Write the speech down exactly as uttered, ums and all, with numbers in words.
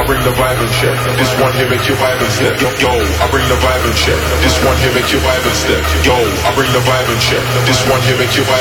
bring the vibe and shit. This one here make you vibe and step. Yo, yo, I bring the vibe and shit. This one here make you vibe and step. Yo, I bring the vibe and shit. This one here make you vibe.